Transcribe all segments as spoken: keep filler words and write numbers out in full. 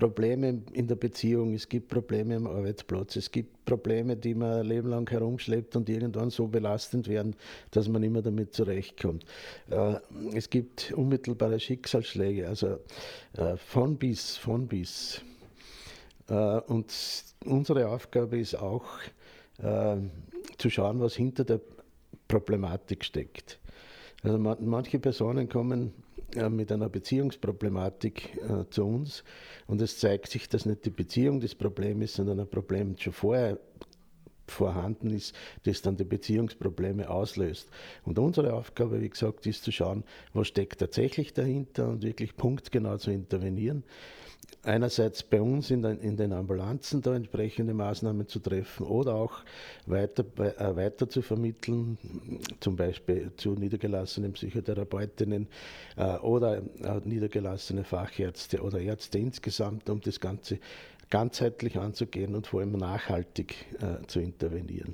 Probleme in der Beziehung, es gibt Probleme am Arbeitsplatz, es gibt Probleme, die man ein Leben lang herumschleppt und irgendwann so belastend werden, dass man nicht mehr damit zurechtkommt. Äh, es gibt unmittelbare Schicksalsschläge, also äh, von bis, von bis. Äh, und unsere Aufgabe ist auch, äh, zu schauen, was hinter der Problematik steckt. Also man, manche Personen kommen äh, mit einer Beziehungsproblematik äh, zu uns und es zeigt sich, dass nicht die Beziehung das Problem ist, sondern ein Problem schon vorher vorhanden ist, das dann die Beziehungsprobleme auslöst. Und unsere Aufgabe, wie gesagt, ist zu schauen, was steckt tatsächlich dahinter und wirklich punktgenau zu intervenieren. Einerseits bei uns in den, in den Ambulanzen da entsprechende Maßnahmen zu treffen oder auch weiter, äh, weiter zu vermitteln, zum Beispiel zu niedergelassenen Psychotherapeutinnen äh, oder äh, niedergelassene Fachärzte oder Ärzte insgesamt, um das Ganze ganzheitlich anzugehen und vor allem nachhaltig äh, zu intervenieren.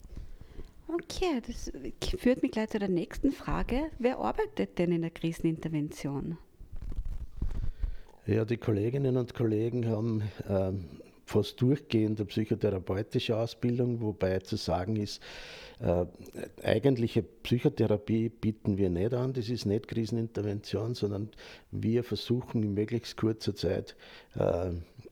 Okay, das führt mich gleich zu der nächsten Frage. Wer arbeitet denn in der Krisenintervention? Ja, die Kolleginnen und Kollegen haben ähm, fast durchgehend eine psychotherapeutische Ausbildung, wobei zu sagen ist, äh, eigentliche Psychotherapie bieten wir nicht an, das ist nicht Krisenintervention, sondern wir versuchen in möglichst kurzer Zeit äh,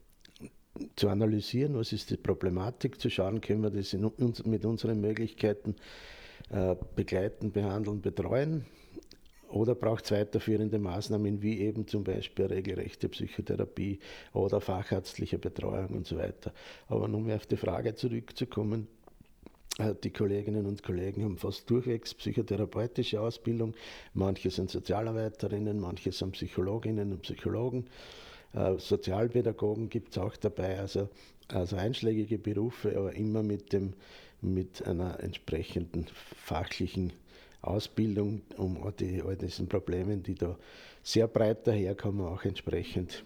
zu analysieren, was ist die Problematik, zu schauen, können wir das in uns, mit unseren Möglichkeiten äh, begleiten, behandeln, betreuen. Oder braucht es weiterführende Maßnahmen wie eben zum Beispiel regelrechte Psychotherapie oder fachärztliche Betreuung und so weiter. Aber um auf die Frage zurückzukommen, die Kolleginnen und Kollegen haben fast durchwegs psychotherapeutische Ausbildung. Manche sind Sozialarbeiterinnen, manche sind Psychologinnen und Psychologen. Sozialpädagogen gibt es auch dabei, also, also einschlägige Berufe, aber immer mit, dem, mit einer entsprechenden fachlichen Ausbildung, um all, die, all diesen Problemen, die da sehr breit daherkommen, auch entsprechend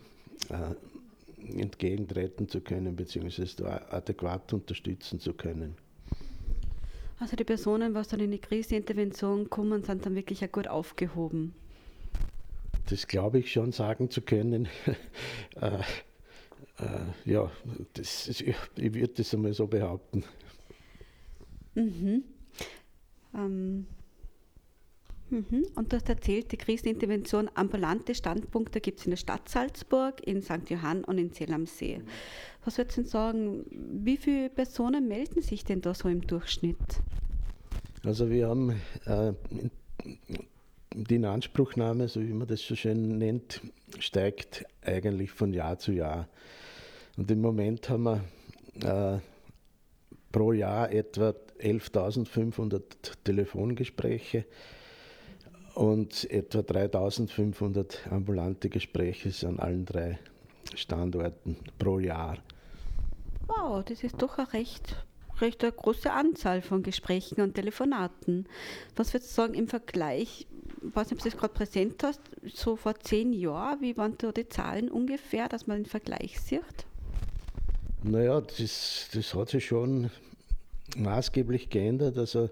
äh, entgegentreten zu können, beziehungsweise da adäquat unterstützen zu können. Also die Personen, was dann in die Krisenintervention kommen, sind dann wirklich auch gut aufgehoben? Das glaube ich schon sagen zu können. äh, äh, ja, das ist, ich würde das einmal so behaupten. Mhm. Ähm. Und du hast erzählt, die Krisenintervention ambulante Standpunkte gibt es in der Stadt Salzburg, in Sankt Johann und in Zell am See. Was würdest du denn sagen, wie viele Personen melden sich denn da so im Durchschnitt? Also wir haben äh, die Inanspruchnahme, so wie man das so schön nennt, steigt eigentlich von Jahr zu Jahr. Und im Moment haben wir äh, pro Jahr etwa elftausendfünfhundert Telefongespräche und etwa dreitausendfünfhundert ambulante Gespräche an allen drei Standorten pro Jahr. Wow, das ist doch eine recht, recht eine große Anzahl von Gesprächen und Telefonaten. Was würdest du sagen im Vergleich, ich weiß nicht, ob du das gerade präsent hast, so vor zehn Jahren, wie waren da die Zahlen ungefähr, dass man den Vergleich sieht? Naja, das, das hat sich schon maßgeblich geändert. Also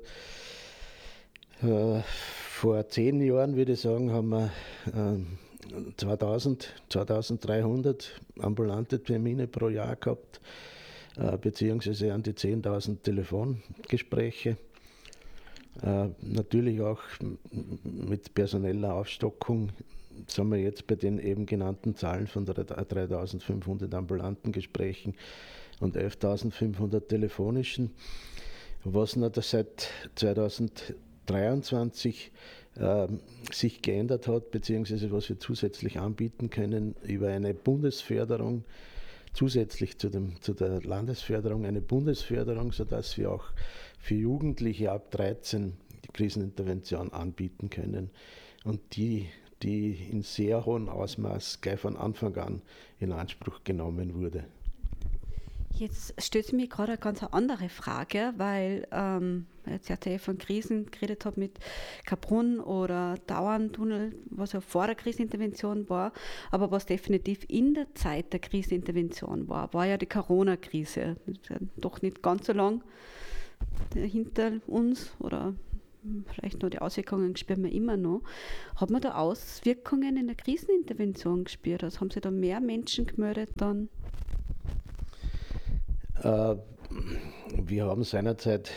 äh, vor zehn Jahren, würde ich sagen, haben wir äh, zweitausend, zweitausenddreihundert ambulante Termine pro Jahr gehabt, äh, beziehungsweise an die zehntausend Telefongespräche. Äh, natürlich auch mit personeller Aufstockung sind wir jetzt bei den eben genannten Zahlen von dreitausendfünfhundert ambulanten Gesprächen und elftausendfünfhundert telefonischen, was noch seit zweitausenddreiundzwanzig äh, sich geändert hat, beziehungsweise was wir zusätzlich anbieten können über eine Bundesförderung, zusätzlich zu, dem, zu der Landesförderung, eine Bundesförderung, sodass wir auch für Jugendliche ab dreizehn die Krisenintervention anbieten können und die, die in sehr hohem Ausmaß gleich von Anfang an in Anspruch genommen wurde. Jetzt stellt sich mir gerade eine ganz andere Frage, weil ähm, jetzt ja ich von Krisen geredet habe mit Kaprun oder Dauerntunnel, was ja vor der Krisenintervention war, aber was definitiv in der Zeit der Krisenintervention war, war ja die Corona-Krise. Doch nicht ganz so lang hinter uns oder vielleicht noch die Auswirkungen spüren wir immer noch. Hat man da Auswirkungen in der Krisenintervention gespürt? Also haben sich da mehr Menschen gemeldet dann? Äh, wir haben seinerzeit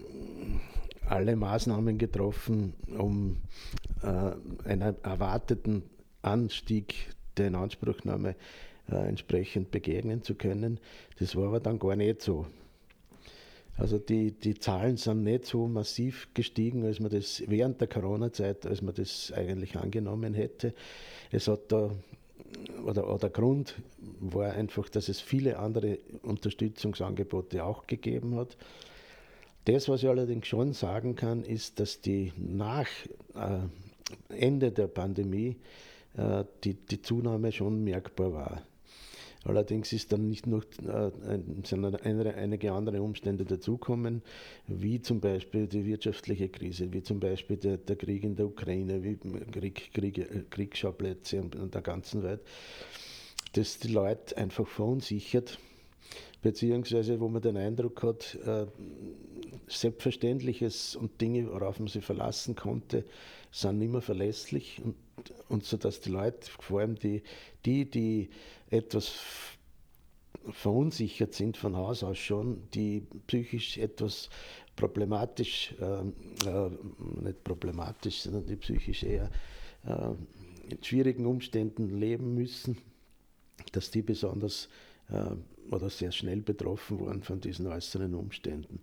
alle Maßnahmen getroffen, um äh, einen erwarteten Anstieg der Inanspruchnahme äh, entsprechend begegnen zu können. Das war aber dann gar nicht so. Also die, die Zahlen sind nicht so massiv gestiegen, als man das während der Corona-Zeit, als man das eigentlich angenommen hätte. Es hat da, oder, oder der Grund war einfach, dass es viele andere Unterstützungsangebote auch gegeben hat. Das, was ich allerdings schon sagen kann, ist, dass die nach äh, Ende der Pandemie äh, die, die Zunahme schon merkbar war. Allerdings ist dann nicht noch äh, sind eine, einige andere Umstände dazukommen, wie zum Beispiel die wirtschaftliche Krise, wie zum Beispiel der, der Krieg in der Ukraine, wie Krieg, Krieg, Kriegsschauplätze und, und der ganzen Welt, das die Leute einfach verunsichert, beziehungsweise wo man den Eindruck hat, äh, Selbstverständliches und Dinge, worauf man sich verlassen konnte, sind nicht mehr verlässlich und, und so, dass die Leute, vor allem die, die, die etwas verunsichert sind von Haus aus schon, die psychisch etwas problematisch, äh, äh, nicht problematisch, sondern die psychisch eher äh, in schwierigen Umständen leben müssen, dass die besonders äh, oder sehr schnell betroffen waren von diesen äußeren Umständen.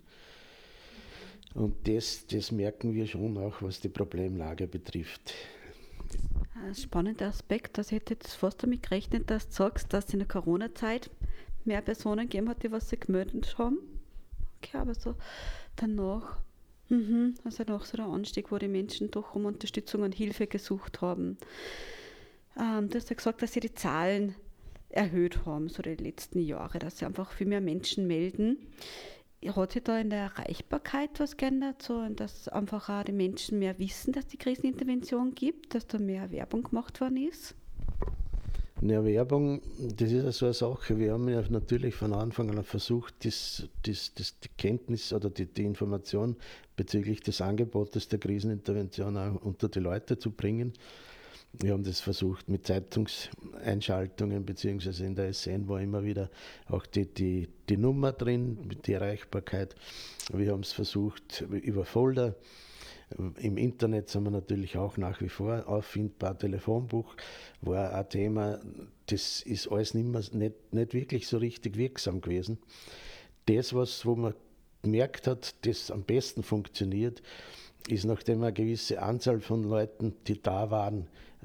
Und das, das merken wir schon auch, was die Problemlage betrifft. Ein spannender Aspekt, also ich hätte jetzt fast damit gerechnet, dass du sagst, dass es in der Corona-Zeit mehr Personen gegeben hat, die was sich gemeldet haben. Okay, aber so danach, mhm, also nach so der Anstieg, wo die Menschen doch um Unterstützung und Hilfe gesucht haben. Ähm, du hast ja gesagt, dass sie die Zahlen erhöht haben, so die letzten Jahre, dass sie einfach viel mehr Menschen melden. Hat sich da in der Erreichbarkeit was geändert, so, dass einfach auch die Menschen mehr wissen, dass die Krisenintervention gibt, dass da mehr Werbung gemacht worden ist? Ja, Werbung, das ist ja so eine Sache. Wir haben ja natürlich von Anfang an versucht, das, das, das, die Kenntnis oder die, die Information bezüglich des Angebotes der Krisenintervention auch unter die Leute zu bringen. Wir haben das versucht mit Zeitungseinschaltungen, beziehungsweise in der S N war immer wieder auch die, die, die Nummer drin, die Erreichbarkeit. Wir haben es versucht über Folder. Im Internet sind wir natürlich auch nach wie vor auffindbar. Telefonbuch war ein Thema, das ist alles nicht, mehr, nicht, nicht wirklich so richtig wirksam gewesen. Das, was, wo man gemerkt hat, das am besten funktioniert, ist, nachdem eine gewisse Anzahl von Leuten, die da waren,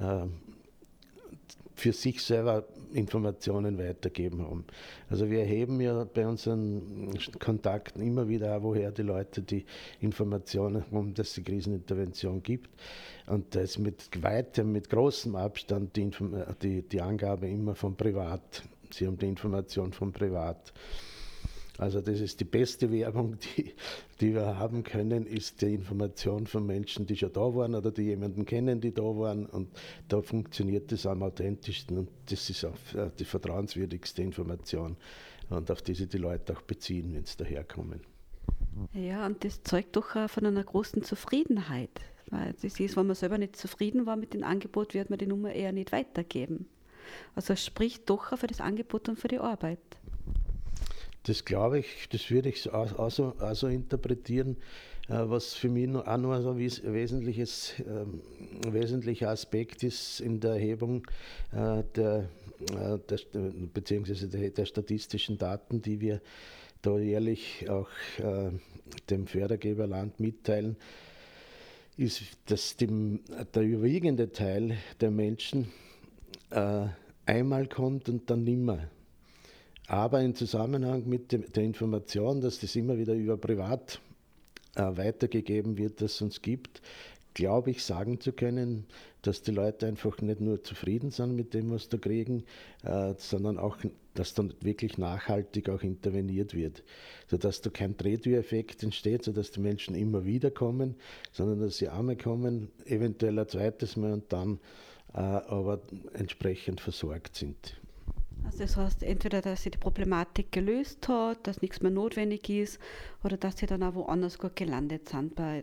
für sich selber Informationen weitergeben haben. Also wir erheben ja bei unseren Kontakten immer wieder auch, woher die Leute die Informationen haben, dass es die Krisenintervention gibt. Und da ist mit weitem, mit großem Abstand die, die, die Angabe immer von Privat. Sie haben die Information von Privat. Also das ist die beste Werbung, die, die wir haben können, ist die Information von Menschen, die schon da waren oder die jemanden kennen, die da waren. Und da funktioniert das am authentischsten und das ist auch die vertrauenswürdigste Information und auf die sich die Leute auch beziehen, wenn sie daherkommen. Ja, und das zeugt doch auch von einer großen Zufriedenheit. Weil das ist, wenn man selber nicht zufrieden war mit dem Angebot, wird man die Nummer eher nicht weitergeben. Also es spricht doch auch für das Angebot und für die Arbeit. Das glaube ich, das würde ich auch so, auch so interpretieren, was für mich auch noch ein wesentliches, ähm, wesentlicher Aspekt ist in der Erhebung äh, der, äh, der, beziehungsweise der, der statistischen Daten, die wir da jährlich auch äh, dem Fördergeberland mitteilen, ist, dass dem, der überwiegende Teil der Menschen äh, einmal kommt und dann nimmer. Aber im Zusammenhang mit dem, der Information, dass das immer wieder über Privat äh, weitergegeben wird, dass es uns gibt, glaube ich, sagen zu können, dass die Leute einfach nicht nur zufrieden sind mit dem, was sie da kriegen, äh, sondern auch, dass dann wirklich nachhaltig auch interveniert wird. Sodass da kein Drehtüreffekt entsteht, sodass die Menschen immer wieder kommen, sondern dass sie einmal kommen, eventuell ein zweites Mal und dann äh, aber entsprechend versorgt sind. Also das heißt, entweder, dass sie die Problematik gelöst hat, dass nichts mehr notwendig ist oder dass sie dann auch woanders gut gelandet sind bei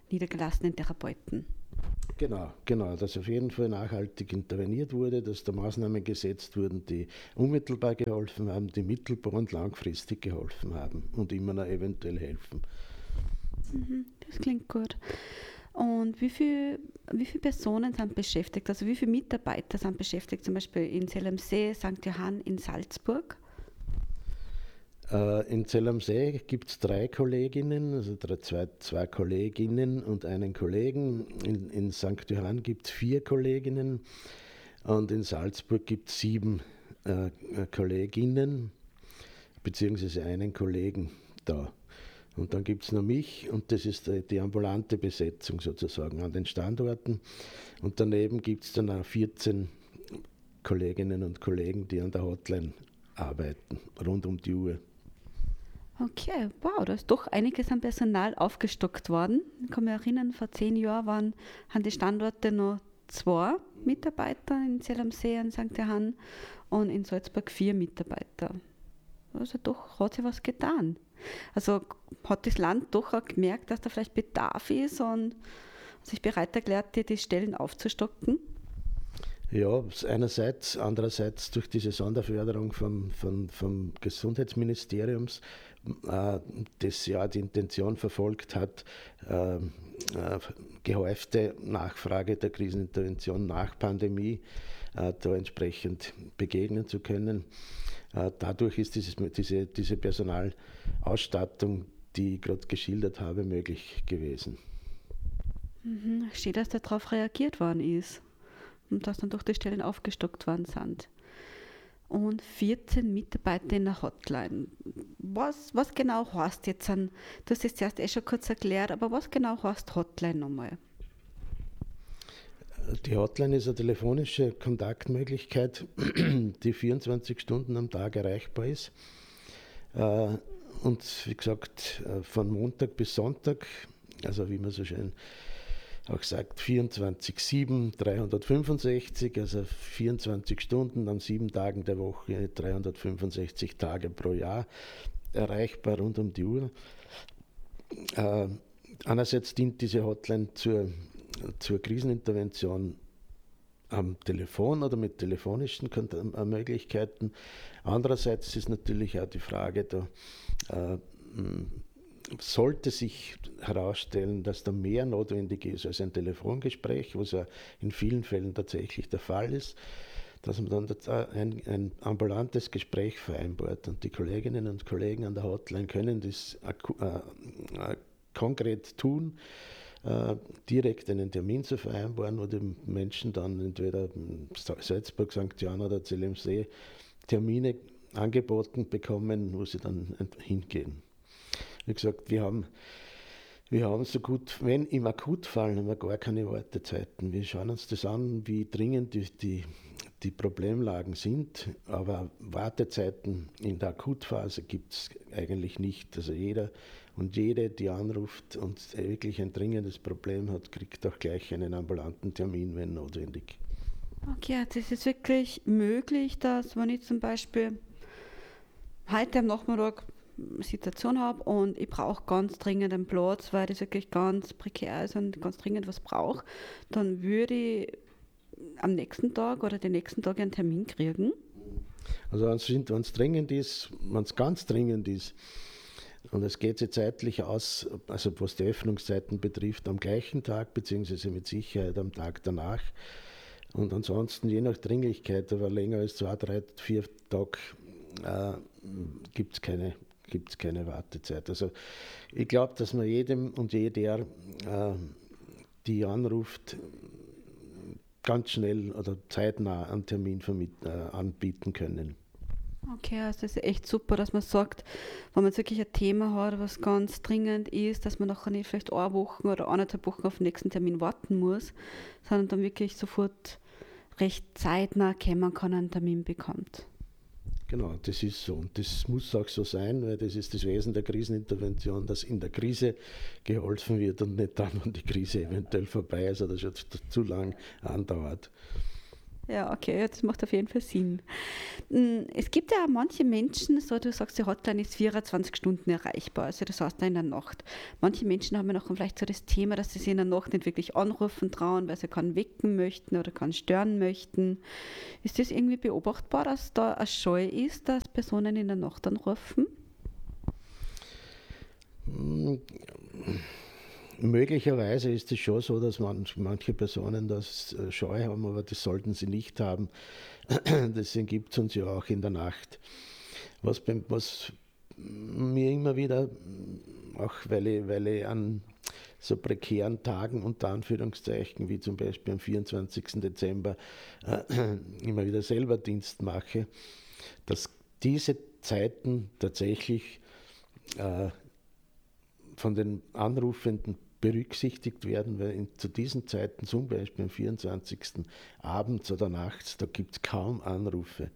niedergelassenen Therapeuten. Genau, genau, dass auf jeden Fall nachhaltig interveniert wurde, dass da Maßnahmen gesetzt wurden, die unmittelbar geholfen haben, die mittelbar und langfristig geholfen haben und immer noch eventuell helfen. Mhm, das klingt gut. Und wie, viel, wie viele Personen sind beschäftigt, also wie viele Mitarbeiter sind beschäftigt, zum Beispiel in Zell am See, Sankt Johann, in Salzburg? In Zell am See gibt es drei Kolleginnen, also drei, zwei, zwei Kolleginnen und einen Kollegen. In, in Sankt Johann gibt es vier Kolleginnen und in Salzburg gibt es sieben äh, Kolleginnen, beziehungsweise einen Kollegen da. Und dann gibt es noch mich und das ist die, die ambulante Besetzung sozusagen an den Standorten. Und daneben gibt es dann auch vierzehn Kolleginnen und Kollegen, die an der Hotline arbeiten, rund um die Uhr. Okay, wow, da ist doch einiges an Personal aufgestockt worden. Ich kann mich erinnern, vor zehn Jahren waren, haben die Standorte noch zwei Mitarbeiter in Zell am See und Sankt Johann und in Salzburg vier Mitarbeiter. Also doch hat sich was getan. Also hat das Land doch auch gemerkt, dass da vielleicht Bedarf ist und sich bereit erklärt, die, die Stellen aufzustocken? Ja, einerseits, andererseits durch diese Sonderförderung vom, vom, vom Gesundheitsministeriums, äh, das ja die Intention verfolgt hat, äh, äh, gehäufte Nachfrage der Krisenintervention nach Pandemie äh, da entsprechend begegnen zu können. Äh, dadurch ist dieses, diese, diese Personalausstattung, die ich gerade geschildert habe, möglich gewesen. Mhm, steht, dass darauf reagiert worden ist. Und dass dann durch die Stellen aufgestockt worden sind. Und vierzehn Mitarbeiter in der Hotline. Was, was genau heißt jetzt an, du hast es zuerst eh schon kurz erklärt, aber was genau heißt Hotline nochmal? Die Hotline ist eine telefonische Kontaktmöglichkeit, die vierundzwanzig Stunden am Tag erreichbar ist. Und wie gesagt, von Montag bis Sonntag, also wie man so schön auch sagt, vierundzwanzig sieben, dreihundertfünfundsechzig, also vierundzwanzig Stunden an sieben Tagen der Woche, dreihundertfünfundsechzig Tage pro Jahr erreichbar rund um die Uhr. Äh, einerseits dient diese Hotline zur, zur Krisenintervention am Telefon oder mit telefonischen Möglichkeiten. Andererseits ist natürlich auch die Frage, da äh, sollte sich herausstellen, dass da mehr notwendig ist als ein Telefongespräch, was ja in vielen Fällen tatsächlich der Fall ist, dass man dann ein, ein ambulantes Gespräch vereinbart und die Kolleginnen und Kollegen an der Hotline können das äh, äh, konkret tun, äh, direkt einen Termin zu vereinbaren, wo die Menschen dann entweder Salzburg, Sankt Johann oder Zell am See Termine angeboten bekommen, wo sie dann hingehen. Wie gesagt, wir haben, wir haben so gut, wenn im Akutfall haben wir gar keine Wartezeiten. Wir schauen uns das an, wie dringend die, die, die Problemlagen sind, aber Wartezeiten in der Akutphase gibt es eigentlich nicht. Also jeder und jede, die anruft und wirklich ein dringendes Problem hat, kriegt auch gleich einen ambulanten Termin, wenn notwendig. Okay, also es ist wirklich möglich, dass wenn ich zum Beispiel heute am Nachmittag Situation habe und ich brauche ganz dringend einen Platz, weil das wirklich ganz prekär ist und ganz dringend was brauche, dann würde ich am nächsten Tag oder den nächsten Tag einen Termin kriegen. Also wenn es dringend ist, wenn es ganz dringend ist und es geht sich zeitlich aus, also was die Öffnungszeiten betrifft, am gleichen Tag beziehungsweise mit Sicherheit am Tag danach. Und ansonsten je nach Dringlichkeit, aber länger als zwei, drei, vier Tage äh, gibt es keine gibt es keine Wartezeit. Also ich glaube, dass man jedem und jeder, äh, die anruft, ganz schnell oder zeitnah einen Termin vermit- äh, anbieten können. Okay, also das ist echt super, dass man sagt, wenn man jetzt wirklich ein Thema hat, was ganz dringend ist, dass man nachher nicht vielleicht eine Woche oder eineinhalb Wochen auf den nächsten Termin warten muss, sondern dann wirklich sofort recht zeitnah kommen kann, einen Termin bekommt. Genau, das ist so und das muss auch so sein, weil das ist das Wesen der Krisenintervention, dass in der Krise geholfen wird und nicht dann, wenn die Krise eventuell vorbei ist oder schon zu lang andauert. Ja, okay, ja, das macht auf jeden Fall Sinn. Mm, Es gibt ja auch manche Menschen, so du sagst, die Hotline ist vierundzwanzig Stunden erreichbar, also das heißt auch in der Nacht. Manche Menschen haben ja noch vielleicht so das Thema, dass sie sich in der Nacht nicht wirklich anrufen trauen, weil sie keinen wecken möchten oder keinen stören möchten. Ist das irgendwie beobachtbar, dass da eine Scheu ist, dass Personen in der Nacht anrufen? Hm, Möglicherweise ist es schon so, dass man, manche Personen das äh, Scheu haben, aber das sollten sie nicht haben. Deswegen gibt es uns ja auch in der Nacht. Was, beim, was mir immer wieder, auch weil ich, weil ich an so prekären Tagen unter Anführungszeichen, wie zum Beispiel am vierundzwanzigsten Dezember, äh, immer wieder selber Dienst mache, dass diese Zeiten tatsächlich äh, von den Anrufenden berücksichtigt werden, weil in, zu diesen Zeiten, zum Beispiel am vierundzwanzigsten abends oder nachts, da gibt es kaum Anrufe.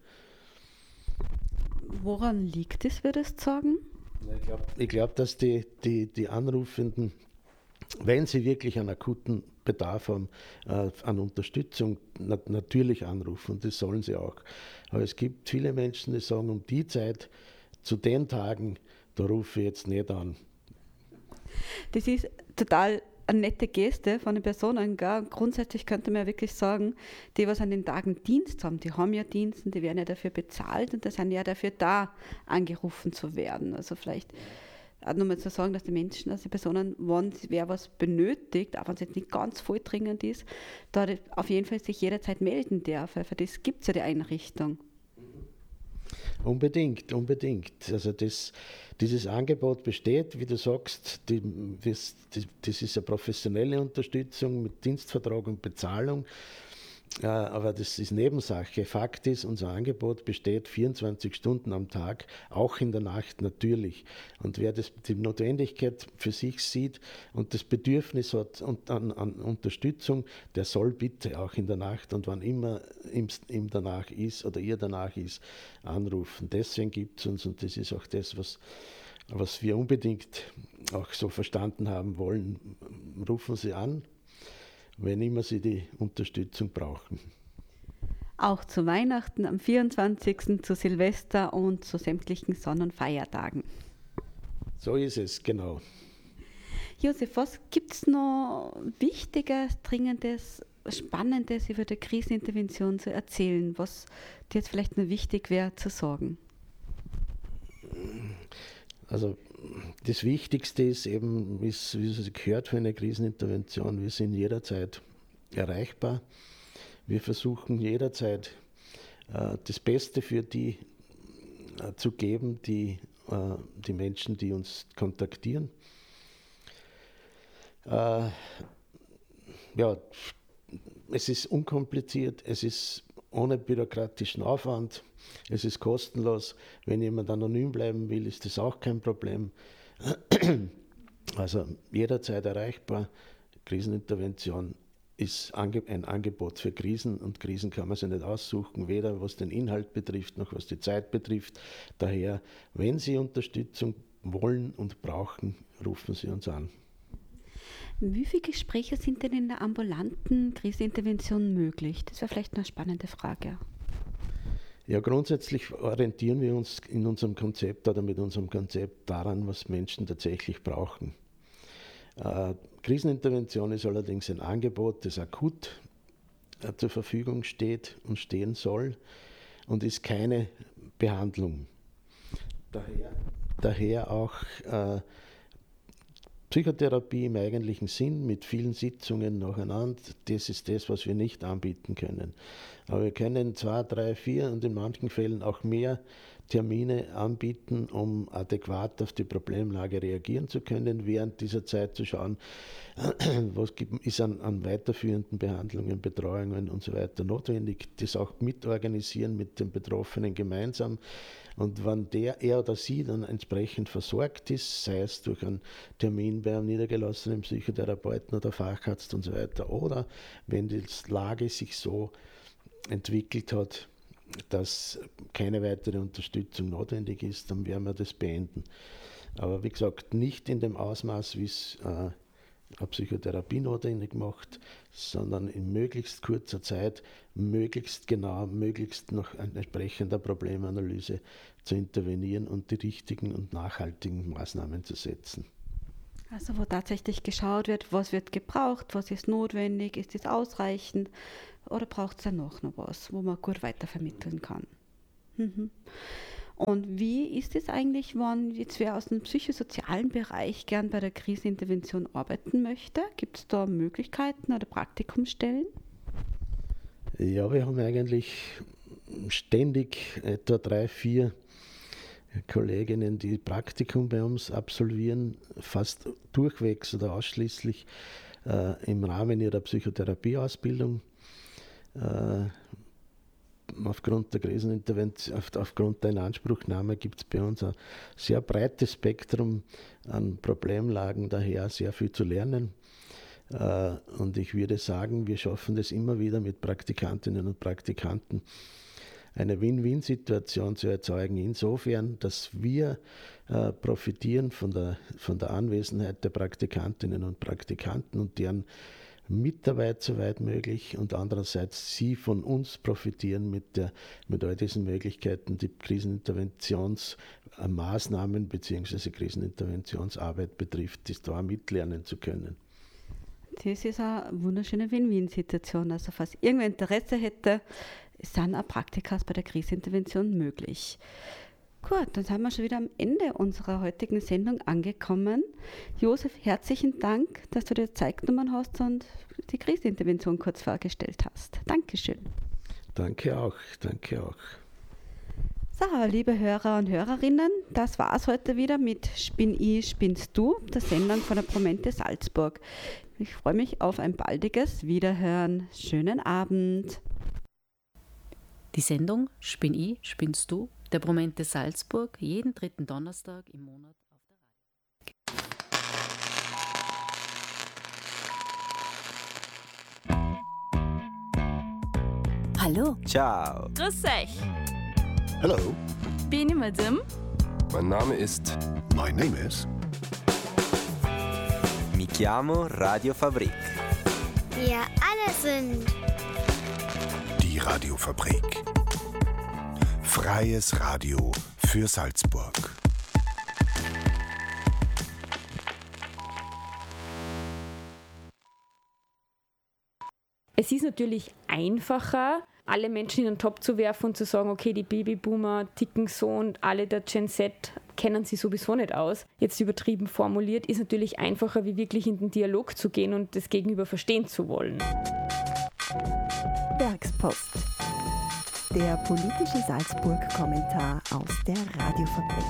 Woran liegt es, würdest du sagen? Ich glaube, ich glaub, dass die, die, die Anrufenden, wenn sie wirklich einen akuten Bedarf haben äh, an Unterstützung, nat natürlich anrufen, und das sollen sie auch. Aber es gibt viele Menschen, die sagen, um die Zeit, zu den Tagen, da rufe ich jetzt nicht an. Das ist total eine nette Geste von den Personen. Gell? Grundsätzlich könnte man ja wirklich sagen, die, was an den Tagen Dienst haben, die haben ja Dienst und die werden ja dafür bezahlt und die sind ja dafür da, angerufen zu werden. Also vielleicht auch nochmal zu sagen, dass die Menschen, dass die Personen, wenn wer was benötigt, auch wenn es jetzt nicht ganz voll dringend ist, da auf jeden Fall sich jederzeit melden darf, weil für das gibt es ja die Einrichtung. Unbedingt, unbedingt. Also das, dieses Angebot besteht, wie du sagst, die, das, die, das ist eine professionelle Unterstützung mit Dienstvertrag und Bezahlung, äh, aber das ist Nebensache. Fakt ist, unser Angebot besteht vierundzwanzig Stunden am Tag, auch in der Nacht natürlich. Und wer das, die Notwendigkeit für sich sieht und das Bedürfnis hat und an, an Unterstützung, der soll bitte auch in der Nacht und wann immer ihm, ihm danach ist oder ihr danach ist, anrufen. Deswegen gibt es uns, und das ist auch das, was, was wir unbedingt auch so verstanden haben wollen, rufen Sie an, wenn immer Sie die Unterstützung brauchen. Auch zu Weihnachten am vierundzwanzigsten, zu Silvester und zu sämtlichen Sonn- und Feiertagen. So ist es, genau. Josef, was gibt es noch Wichtiges, Dringendes, Spannendes über die Krisenintervention zu erzählen, was dir jetzt vielleicht noch wichtig wäre zu sagen? Also das Wichtigste ist eben, wie es gehört für eine Krisenintervention, wir sind jederzeit erreichbar. Wir versuchen jederzeit äh, das Beste für die äh, zu geben, die, äh, die Menschen, die uns kontaktieren. Äh, ja, es ist unkompliziert, es ist ohne bürokratischen Aufwand, es ist kostenlos. Wenn jemand anonym bleiben will, ist das auch kein Problem. Also jederzeit erreichbar. Krisenintervention ist ein Angebot für Krisen, und Krisen kann man sich nicht aussuchen, weder was den Inhalt betrifft, noch was die Zeit betrifft. Daher, wenn Sie Unterstützung wollen und brauchen, rufen Sie uns an. Wie viele Gespräche sind denn in der ambulanten Krisenintervention möglich? Das wäre vielleicht eine spannende Frage. Ja, grundsätzlich orientieren wir uns in unserem Konzept oder mit unserem Konzept daran, was Menschen tatsächlich brauchen. Äh, Krisenintervention ist allerdings ein Angebot, das akut äh, zur Verfügung steht und stehen soll, und ist keine Behandlung. Daher, daher auch äh, Psychotherapie im eigentlichen Sinn mit vielen Sitzungen nacheinander, das ist das, was wir nicht anbieten können. Aber wir können zwei, drei, vier und in manchen Fällen auch mehr Termine anbieten, um adäquat auf die Problemlage reagieren zu können, während dieser Zeit zu schauen, was ist an, an weiterführenden Behandlungen, Betreuungen und so weiter notwendig, das auch mitorganisieren mit den Betroffenen gemeinsam. Und wenn der, er oder sie dann entsprechend versorgt ist, sei es durch einen Termin bei einem niedergelassenen Psychotherapeuten oder Facharzt und so weiter, oder wenn die Lage sich so entwickelt hat, dass keine weitere Unterstützung notwendig ist, dann werden wir das beenden. Aber wie gesagt, nicht in dem Ausmaß, wie es äh, eine Psychotherapie notwendig macht, sondern in möglichst kurzer Zeit, möglichst genau, möglichst nach entsprechender Problemanalyse zu intervenieren und die richtigen und nachhaltigen Maßnahmen zu setzen. Also wo tatsächlich geschaut wird, was wird gebraucht, was ist notwendig, ist es ausreichend oder braucht es da noch, noch was, wo man gut weitervermitteln kann. Mhm. Und wie ist es eigentlich, wenn jetzt wer aus dem psychosozialen Bereich gern bei der Krisenintervention arbeiten möchte? Gibt es da Möglichkeiten oder Praktikumsstellen? Ja, wir haben eigentlich ständig etwa drei, vier Kolleginnen, die Praktikum bei uns absolvieren, fast durchwegs oder ausschließlich äh, im Rahmen ihrer Psychotherapieausbildung. Äh, aufgrund der Krisenintervention, auf, aufgrund der Inanspruchnahme gibt es bei uns ein sehr breites Spektrum an Problemlagen, daher sehr viel zu lernen. Äh, und ich würde sagen, wir schaffen das immer wieder mit Praktikantinnen und Praktikanten, eine Win-Win-Situation zu erzeugen, insofern, dass wir äh, profitieren von der, von der Anwesenheit der Praktikantinnen und Praktikanten und deren Mitarbeit soweit möglich und andererseits sie von uns profitieren mit, der, mit all diesen Möglichkeiten, die Kriseninterventionsmaßnahmen bzw. Kriseninterventionsarbeit betrifft, das da mitlernen zu können. Das ist eine wunderschöne Win-Win-Situation. Also falls irgendwer Interesse hätte, sind auch Praktika bei der Krisenintervention möglich. Gut, dann sind wir schon wieder am Ende unserer heutigen Sendung angekommen. Josef, herzlichen Dank, dass du dir Zeit genommen hast und die Krisenintervention kurz vorgestellt hast. Dankeschön. Danke auch, danke auch. So, liebe Hörer und Hörerinnen, das war es heute wieder mit Spinn ich, spinnst du, der Sendung von der Promente Salzburg. Ich freue mich auf ein baldiges Wiederhören. Schönen Abend. Die Sendung Spinn ich, spinnst du, der Promente Salzburg, jeden dritten Donnerstag im Monat auf der Radio. Hallo. Ciao. Grüß euch. Hello. Bin ich Madame? Mein Name ist... My name is... Mi chiamo Radio Fabrik. Wir alle sind... Die Radiofabrik. Freies Radio für Salzburg. Es ist natürlich einfacher, alle Menschen in den Topf zu werfen und zu sagen, okay, die Babyboomer ticken so und alle der Gen Z kennen sie sowieso nicht aus. Jetzt übertrieben formuliert, ist natürlich einfacher, wie wirklich in den Dialog zu gehen und das Gegenüber verstehen zu wollen. Werkspost. Der politische Salzburg-Kommentar aus der Radiofabrik.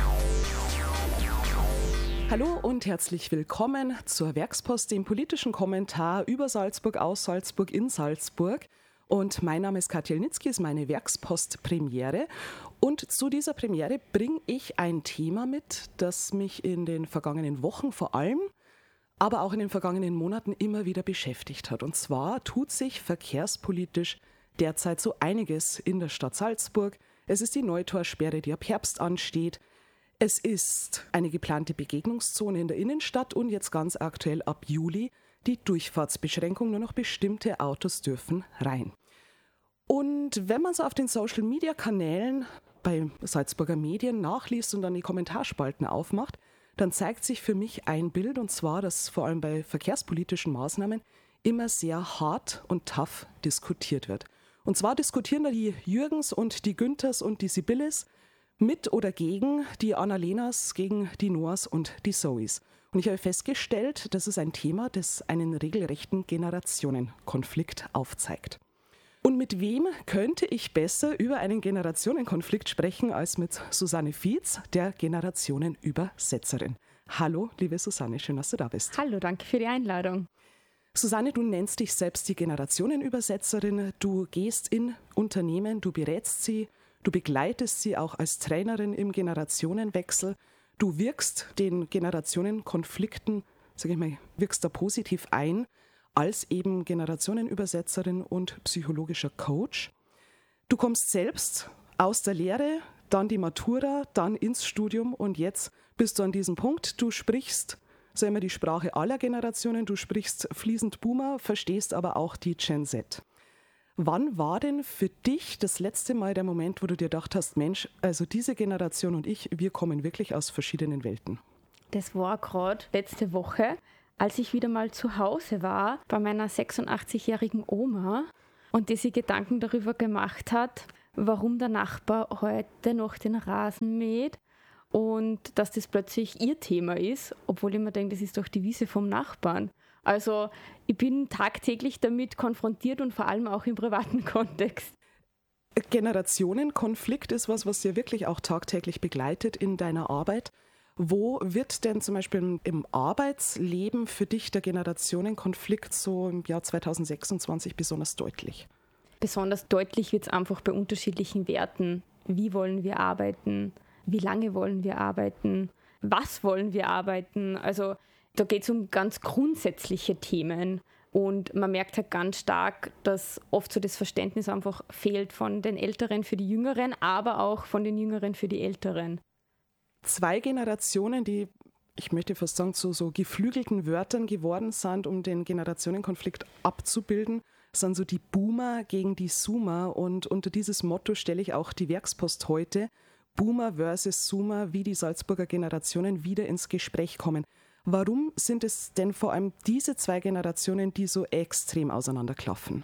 Hallo und herzlich willkommen zur Werkspost, dem politischen Kommentar über Salzburg, aus Salzburg, in Salzburg. Und mein Name ist Katja Ilnitzki, ist meine Werkspost-Premiere. Und zu dieser Premiere bringe ich ein Thema mit, das mich in den vergangenen Wochen vor allem, aber auch in den vergangenen Monaten immer wieder beschäftigt hat. Und zwar tut sich verkehrspolitisch derzeit so einiges in der Stadt Salzburg. Es ist die Neutauersperre, die ab Herbst ansteht. Es ist eine geplante Begegnungszone in der Innenstadt und jetzt ganz aktuell ab Juli die Durchfahrtsbeschränkung. Nur noch bestimmte Autos dürfen rein. Und wenn man so auf den Social-Media-Kanälen bei Salzburger Medien nachliest und dann die Kommentarspalten aufmacht, dann zeigt sich für mich ein Bild, und zwar, dass vor allem bei verkehrspolitischen Maßnahmen immer sehr hart und tough diskutiert wird. Und zwar diskutieren da die Jürgens und die Günthers und die Sibylles mit oder gegen die Annalenas, gegen die Noahs und die Zoes. Und ich habe festgestellt, das ist ein Thema, das einen regelrechten Generationenkonflikt aufzeigt. Und mit wem könnte ich besser über einen Generationenkonflikt sprechen als mit Susanne Fietz, der Generationenübersetzerin. Hallo, liebe Susanne, schön, dass du da bist. Hallo, danke für die Einladung. Susanne, du nennst dich selbst die Generationenübersetzerin. Du gehst in Unternehmen, du berätst sie, du begleitest sie auch als Trainerin im Generationenwechsel. Du wirkst den Generationenkonflikten, sage ich mal, wirkst da positiv ein, als eben Generationenübersetzerin und psychologischer Coach. Du kommst selbst aus der Lehre, dann die Matura, dann ins Studium und jetzt bist du an diesem Punkt. Du sprichst so immer die Sprache aller Generationen. Du sprichst fließend Boomer, verstehst aber auch die Gen Z. Wann war denn für dich das letzte Mal der Moment, wo du dir gedacht hast, Mensch, also diese Generation und ich, wir kommen wirklich aus verschiedenen Welten? Das war gerade letzte Woche, als ich wieder mal zu Hause war bei meiner sechsundachtzig-jährigen Oma und die sich Gedanken darüber gemacht hat, warum der Nachbar heute noch den Rasen mäht und dass das plötzlich ihr Thema ist, obwohl ich mir denke, das ist doch die Wiese vom Nachbarn. Also ich bin tagtäglich damit konfrontiert und vor allem auch im privaten Kontext. Generationenkonflikt ist was, was dir wirklich auch tagtäglich begleitet in deiner Arbeit. Wo wird denn zum Beispiel im Arbeitsleben für dich der Generationenkonflikt so im Jahr zweitausendsechsundzwanzig besonders deutlich? Besonders deutlich wird es einfach bei unterschiedlichen Werten. Wie wollen wir arbeiten? Wie lange wollen wir arbeiten? Was wollen wir arbeiten? Also da geht es um ganz grundsätzliche Themen. Und man merkt halt ganz stark, dass oft so das Verständnis einfach fehlt von den Älteren für die Jüngeren, aber auch von den Jüngeren für die Älteren. Zwei Generationen, die, ich möchte fast sagen, zu so geflügelten Wörtern geworden sind, um den Generationenkonflikt abzubilden, sind so die Boomer gegen die Zoomer. Und unter dieses Motto stelle ich auch die Werkspost heute, Boomer versus Zoomer, wie die Salzburger Generationen wieder ins Gespräch kommen. Warum sind es denn vor allem diese zwei Generationen, die so extrem auseinanderklaffen?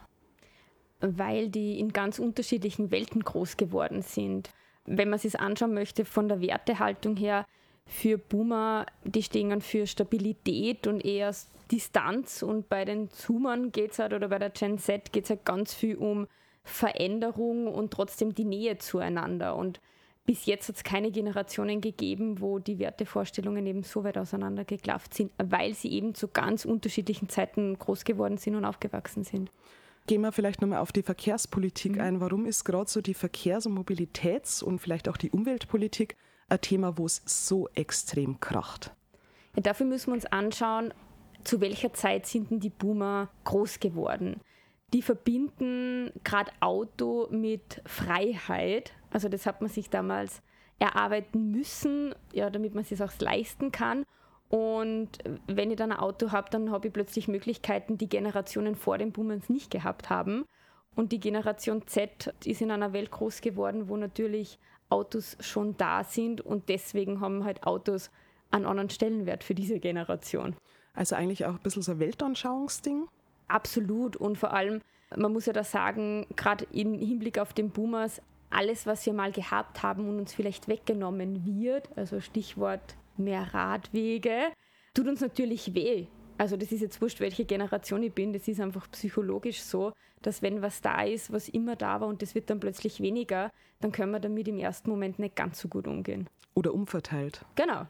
Weil die in ganz unterschiedlichen Welten groß geworden sind. Wenn man sich anschauen möchte von der Wertehaltung her, für Boomer, die stehen für Stabilität und eher Distanz, und bei den Zoomern geht's halt, oder bei der Gen Z geht es halt ganz viel um Veränderung und trotzdem die Nähe zueinander. Und bis jetzt hat es keine Generationen gegeben, wo die Wertevorstellungen eben so weit auseinandergeklafft sind, weil sie eben zu ganz unterschiedlichen Zeiten groß geworden sind und aufgewachsen sind. Gehen wir vielleicht nochmal auf die Verkehrspolitik Mhm. ein. Warum ist gerade so die Verkehrs- und Mobilitäts- und vielleicht auch die Umweltpolitik ein Thema, wo es so extrem kracht? Ja, dafür müssen wir uns anschauen, zu welcher Zeit sind denn die Boomer groß geworden. Die verbinden gerade Auto mit Freiheit. Also das hat man sich damals erarbeiten müssen, ja, damit man es sich auch leisten kann. Und wenn ich dann ein Auto habe, dann habe ich plötzlich Möglichkeiten, die Generationen vor den Boomers nicht gehabt haben. Und die Generation Z ist in einer Welt groß geworden, wo natürlich Autos schon da sind, und deswegen haben halt Autos einen anderen Stellenwert für diese Generation. Also eigentlich auch ein bisschen so ein Weltanschauungsding? Absolut, und vor allem, man muss ja da sagen, gerade im Hinblick auf den Boomers, alles, was wir mal gehabt haben und uns vielleicht weggenommen wird, also Stichwort mehr Radwege, tut uns natürlich weh. Also das ist jetzt wurscht, welche Generation ich bin, das ist einfach psychologisch so, dass wenn was da ist, was immer da war und das wird dann plötzlich weniger, dann können wir damit im ersten Moment nicht ganz so gut umgehen. Oder umverteilt. Genau.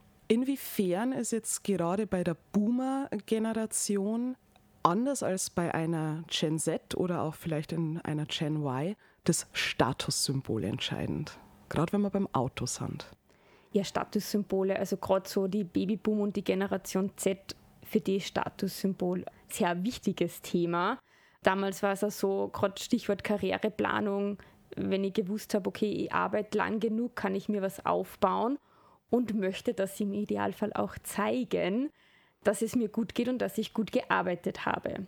Inwiefern ist jetzt gerade bei der Boomer-Generation anders als bei einer Gen Z oder auch vielleicht in einer Gen Y das Statussymbol entscheidend? Gerade wenn wir beim Auto sind. Ja, Statussymbole, also gerade so die Babyboom und die Generation Z, für die Statussymbol sehr wichtiges Thema. Damals war es auch so, gerade Stichwort Karriereplanung, wenn ich gewusst habe, okay, ich arbeite lang genug, kann ich mir was aufbauen und möchte das im Idealfall auch zeigen, dass es mir gut geht und dass ich gut gearbeitet habe.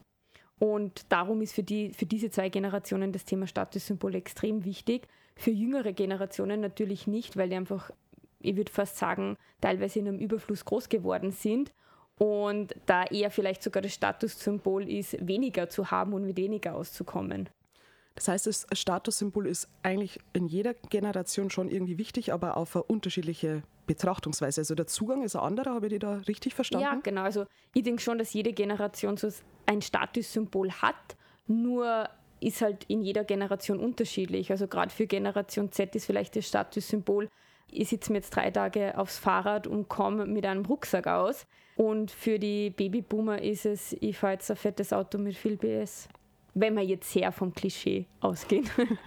Und darum ist für, die, für diese zwei Generationen das Thema Statussymbol extrem wichtig. Für jüngere Generationen natürlich nicht, weil die einfach, ich würde fast sagen, teilweise in einem Überfluss groß geworden sind und da eher vielleicht sogar das Statussymbol ist, weniger zu haben und mit weniger auszukommen. Das heißt, das Statussymbol ist eigentlich in jeder Generation schon irgendwie wichtig, aber auf eine unterschiedliche Betrachtungsweise. Also der Zugang ist ein anderer, habe ich die da richtig verstanden? Ja, genau. Also ich denke schon, dass jede Generation so ein Statussymbol hat, nur ist halt in jeder Generation unterschiedlich. Also gerade für Generation Z ist vielleicht das Statussymbol, ich sitze mir jetzt drei Tage aufs Fahrrad und komme mit einem Rucksack aus. Und für die Babyboomer ist es, ich fahre jetzt ein fettes Auto mit viel B S. Wenn wir jetzt sehr vom Klischee ausgehen.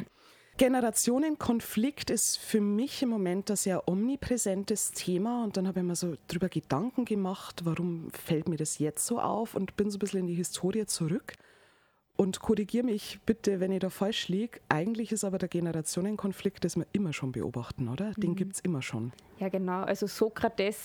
Generationenkonflikt ist für mich im Moment ein sehr omnipräsentes Thema, und dann habe ich mir so drüber Gedanken gemacht, warum fällt mir das jetzt so auf, und bin so ein bisschen in die Historie zurück und korrigiere mich bitte, wenn ich da falsch liege. Eigentlich ist aber der Generationenkonflikt, das wir immer schon beobachten, oder? Den mhm. gibt es immer schon. Ja, genau. Also Sokrates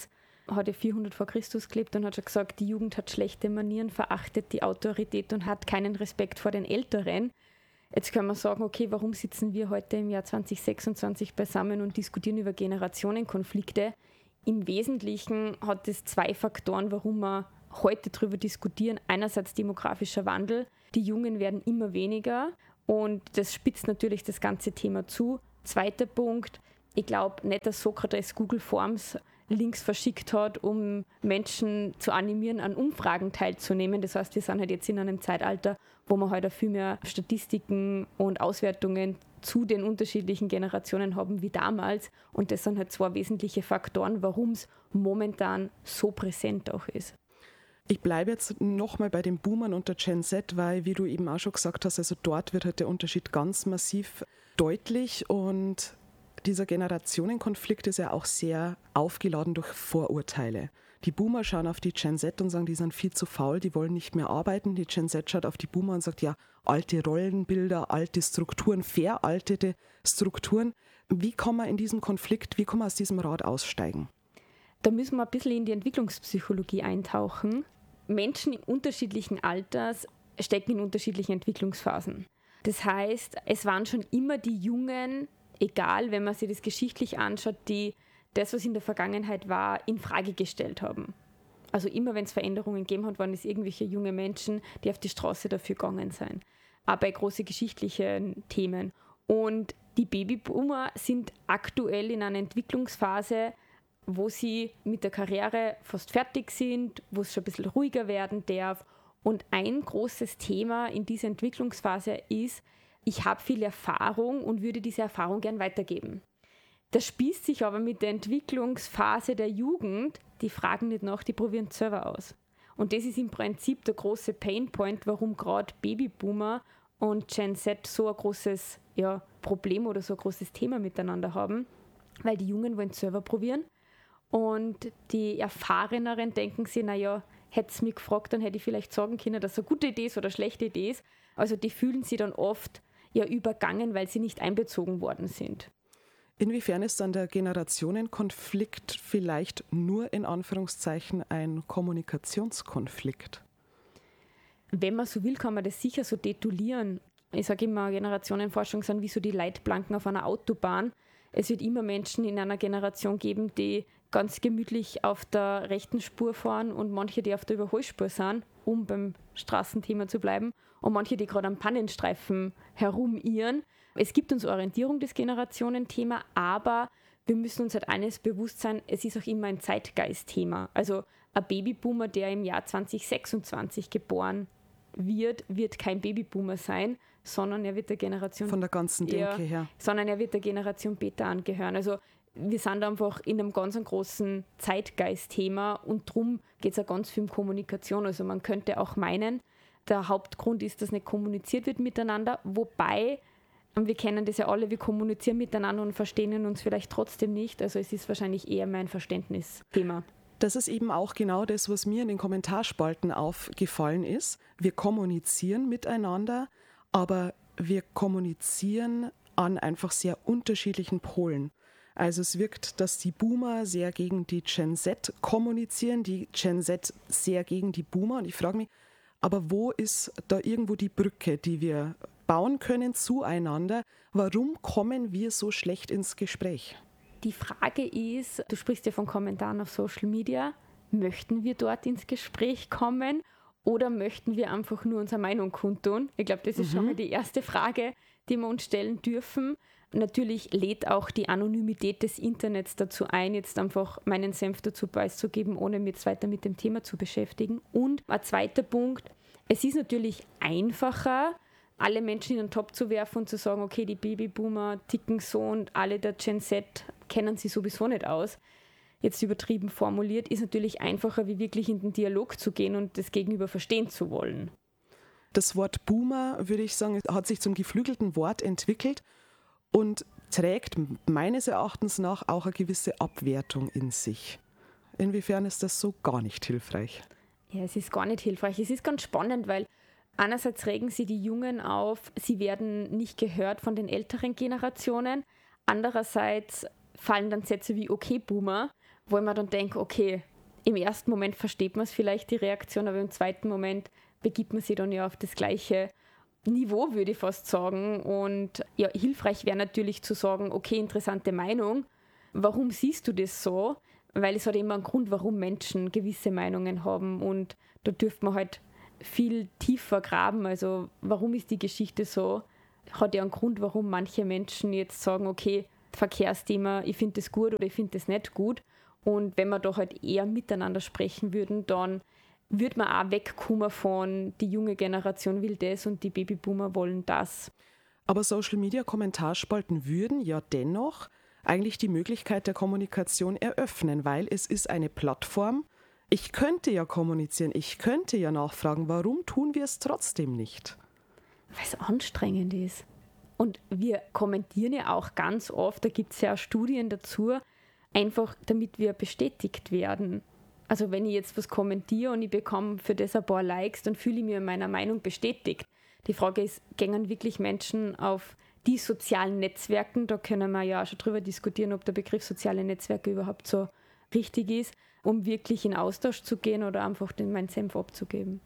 hat ja vierhundert vor Christus gelebt und hat schon gesagt, die Jugend hat schlechte Manieren, verachtet die Autorität und hat keinen Respekt vor den Älteren. Jetzt kann man sagen, okay, warum sitzen wir heute im Jahr zwanzig sechsundzwanzig beisammen und diskutieren über Generationenkonflikte? Im Wesentlichen hat es zwei Faktoren, warum wir heute darüber diskutieren. Einerseits demografischer Wandel. Die Jungen werden immer weniger und das spitzt natürlich das ganze Thema zu. Zweiter Punkt, ich glaube nicht, dass Sokrates Google Forms Links verschickt hat, um Menschen zu animieren, an Umfragen teilzunehmen. Das heißt, wir sind halt jetzt in einem Zeitalter, wo wir halt auch viel mehr Statistiken und Auswertungen zu den unterschiedlichen Generationen haben wie damals. Und das sind halt zwei wesentliche Faktoren, warum es momentan so präsent auch ist. Ich bleibe jetzt nochmal bei den Boomern und der Gen Z, weil, wie du eben auch schon gesagt hast, also dort wird halt der Unterschied ganz massiv deutlich und dieser Generationenkonflikt ist ja auch sehr aufgeladen durch Vorurteile. Die Boomer schauen auf die Gen Z und sagen, die sind viel zu faul, die wollen nicht mehr arbeiten. Die Gen Z schaut auf die Boomer und sagt, ja, alte Rollenbilder, alte Strukturen, veraltete Strukturen. Wie kann man in diesem Konflikt, wie kann man aus diesem Rad aussteigen? Da müssen wir ein bisschen in die Entwicklungspsychologie eintauchen. Menschen in unterschiedlichen Alters stecken in unterschiedlichen Entwicklungsphasen. Das heißt, es waren schon immer die Jungen, egal, wenn man sich das geschichtlich anschaut, die das, was in der Vergangenheit war, in Frage gestellt haben. Also immer, wenn es Veränderungen gegeben hat, waren es irgendwelche junge Menschen, die auf die Straße dafür gegangen sind. Aber bei großen geschichtlichen Themen. Und die Babyboomer sind aktuell in einer Entwicklungsphase, wo sie mit der Karriere fast fertig sind, wo es schon ein bisschen ruhiger werden darf. Und ein großes Thema in dieser Entwicklungsphase ist, ich habe viel Erfahrung und würde diese Erfahrung gern weitergeben. Das spießt sich aber mit der Entwicklungsphase der Jugend, die fragen nicht nach, die probieren es selber aus. Und das ist im Prinzip der große Painpoint, warum gerade Babyboomer und Gen Z so ein großes ja, Problem oder so ein großes Thema miteinander haben, weil die Jungen wollen es selber probieren und die Erfahreneren denken sich, naja, hätte es mich gefragt, dann hätte ich vielleicht sagen können, dass es eine gute Idee ist oder eine schlechte Idee ist. Also die fühlen sich dann oft ja übergangen, weil sie nicht einbezogen worden sind. Inwiefern ist dann der Generationenkonflikt vielleicht nur in Anführungszeichen ein Kommunikationskonflikt? Wenn man so will, kann man das sicher so titulieren. Ich sage immer, Generationenforschung sind wie so die Leitplanken auf einer Autobahn. Es wird immer Menschen in einer Generation geben, die ganz gemütlich auf der rechten Spur fahren und manche, die auf der Überholspur sind, um beim Straßenthema zu bleiben, und manche, die gerade am Pannenstreifen herumirren. Es gibt uns Orientierung, das Generationenthema, aber wir müssen uns halt eines bewusst sein, es ist auch immer ein Zeitgeistthema. Also ein Babyboomer, der im Jahr zwanzig sechsundzwanzig geboren wird, wird kein Babyboomer sein, sondern er wird der Generation... Von der ganzen Denke eher, her. Sondern er wird der Generation Beta angehören. Also wir sind einfach in einem ganz großen Zeitgeistthema und darum geht es auch ganz viel um Kommunikation. Also man könnte auch meinen, der Hauptgrund ist, dass nicht kommuniziert wird miteinander, wobei, und wir kennen das ja alle, wir kommunizieren miteinander und verstehen uns vielleicht trotzdem nicht. Also es ist wahrscheinlich eher mein Verständnisthema. Das ist eben auch genau das, was mir in den Kommentarspalten aufgefallen ist. Wir kommunizieren miteinander, aber wir kommunizieren an einfach sehr unterschiedlichen Polen. Also es wirkt, dass die Boomer sehr gegen die Gen Z kommunizieren, die Gen Z sehr gegen die Boomer. Und ich frage mich, aber wo ist da irgendwo die Brücke, die wir bauen können zueinander? Warum kommen wir so schlecht ins Gespräch? Die Frage ist, du sprichst ja von Kommentaren auf Social Media, möchten wir dort ins Gespräch kommen oder möchten wir einfach nur unsere Meinung kundtun? Ich glaube, das ist mhm. schon mal die erste Frage, die wir uns stellen dürfen. Natürlich lädt auch die Anonymität des Internets dazu ein, jetzt einfach meinen Senf dazu preiszugeben, ohne mich jetzt weiter mit dem Thema zu beschäftigen. Und ein zweiter Punkt, es ist natürlich einfacher, alle Menschen in den Topf zu werfen und zu sagen, okay, die Babyboomer ticken so und alle der Gen Z kennen sie sowieso nicht aus. Jetzt übertrieben formuliert, ist natürlich einfacher, wie wirklich in den Dialog zu gehen und das Gegenüber verstehen zu wollen. Das Wort Boomer, würde ich sagen, hat sich zum geflügelten Wort entwickelt und trägt meines Erachtens nach auch eine gewisse Abwertung in sich. Inwiefern ist das so gar nicht hilfreich? Ja, es ist gar nicht hilfreich. Es ist ganz spannend, weil einerseits regen sie die Jungen auf, sie werden nicht gehört von den älteren Generationen. Andererseits fallen dann Sätze wie okay, Boomer, wo ich mir dann denke, okay, im ersten Moment versteht man es vielleicht, die Reaktion, aber im zweiten Moment begibt man sich dann ja auf das gleiche Niveau, würde ich fast sagen. Und ja, hilfreich wäre natürlich zu sagen, okay, interessante Meinung, warum siehst du das so? Weil es hat immer einen Grund, warum Menschen gewisse Meinungen haben und da dürfte man halt viel tiefer graben. Also warum ist die Geschichte so? Hat ja einen Grund, warum manche Menschen jetzt sagen, okay, Verkehrsthema, ich finde das gut oder ich finde das nicht gut. Und wenn wir da halt eher miteinander sprechen würden, dann würde man auch wegkommen von, die junge Generation will das und die Babyboomer wollen das. Aber Social-Media-Kommentarspalten würden ja dennoch eigentlich die Möglichkeit der Kommunikation eröffnen, weil es ist eine Plattform. Ich könnte ja kommunizieren, ich könnte ja nachfragen, warum tun wir es trotzdem nicht? Weil es anstrengend ist. Und wir kommentieren ja auch ganz oft, da gibt es ja auch Studien dazu, einfach damit wir bestätigt werden. Also wenn ich jetzt was kommentiere und ich bekomme für das ein paar Likes, dann fühle ich mich in meiner Meinung bestätigt. Die Frage ist, gehen wirklich Menschen auf die sozialen Netzwerken, da können wir ja auch schon drüber diskutieren, ob der Begriff soziale Netzwerke überhaupt so richtig ist, um wirklich in Austausch zu gehen oder einfach den meinen Senf abzugeben.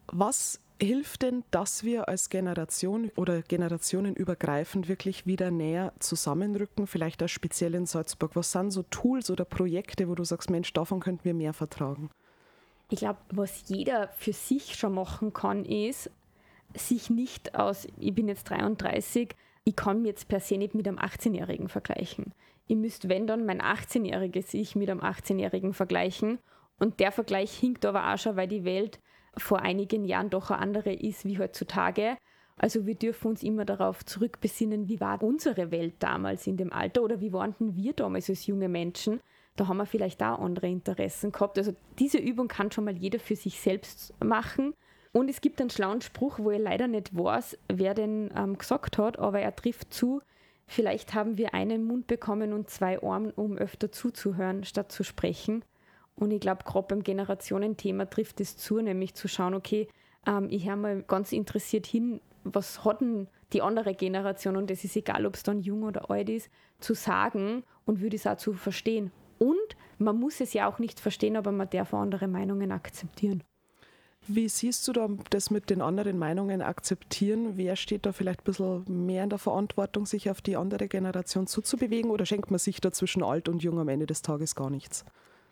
Was hilft denn, dass wir als Generation oder generationenübergreifend wirklich wieder näher zusammenrücken, vielleicht auch speziell in Salzburg? Was sind so Tools oder Projekte, wo du sagst, Mensch, davon könnten wir mehr vertragen? Ich glaube, was jeder für sich schon machen kann, ist, sich nicht aus, ich bin jetzt dreiunddreißig, ich kann mich jetzt per se nicht mit einem achtzehnjährigen vergleichen. Ich müsste, wenn dann, mein achtzehnjähriges Ich mit einem achtzehnjährigen vergleichen. Und der Vergleich hinkt aber auch schon, weil die Welt vor einigen Jahren doch eine andere ist wie heutzutage. Also wir dürfen uns immer darauf zurückbesinnen, wie war unsere Welt damals in dem Alter oder wie waren denn wir damals als junge Menschen? Da haben wir vielleicht auch andere Interessen gehabt. Also diese Übung kann schon mal jeder für sich selbst machen. Und es gibt einen schlauen Spruch, wo ich leider nicht weiß, wer den ähm, gesagt hat, aber er trifft zu, vielleicht haben wir einen Mund bekommen und zwei Ohren, um öfter zuzuhören, statt zu sprechen. Und ich glaube, gerade beim Generationenthema trifft es zu, nämlich zu schauen, okay, ähm, ich höre mal ganz interessiert hin, was hat denn die andere Generation, und es ist egal, ob es dann jung oder alt ist, zu sagen und würde es auch zu verstehen. Und man muss es ja auch nicht verstehen, aber man darf auch andere Meinungen akzeptieren. Wie siehst du da das mit den anderen Meinungen akzeptieren? Wer steht da vielleicht ein bisschen mehr in der Verantwortung, sich auf die andere Generation zuzubewegen, oder schenkt man sich da zwischen alt und jung am Ende des Tages gar nichts?